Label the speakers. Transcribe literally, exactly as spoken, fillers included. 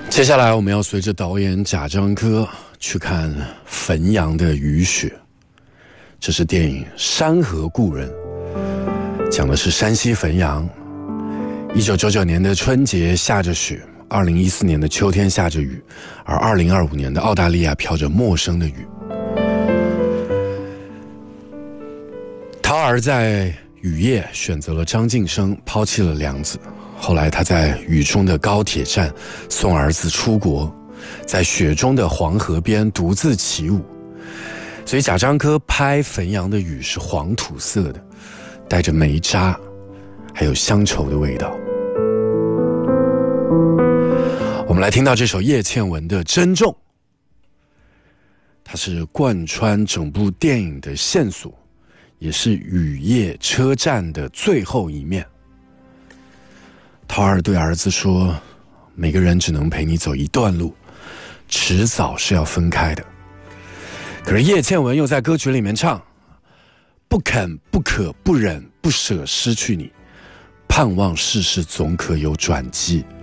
Speaker 1: 接下来我们要随着导演贾樟柯去看汾阳的雨雪。这是电影《山河故人》，讲的是山西汾阳一九九九年的春节下着雪，二零一四年的秋天下着雨，而二零二五年的澳大利亚飘着陌生的雨。桃儿在雨夜选择了张晋生，抛弃了梁子。后来他在雨中的高铁站送儿子出国，在雪中的黄河边独自起舞。所以贾樟柯拍汾阳的雨是黄土色的，带着煤渣还有乡愁的味道。我们来听到这首叶倩文的《珍重》，它是贯穿整部电影的线索，也是雨夜车站的最后一面。桃儿对儿子说，每个人只能陪你走一段路，迟早是要分开的。可是叶倩文又在歌曲里面唱，不肯不可不忍不舍失去你，盼望世事总可有转机。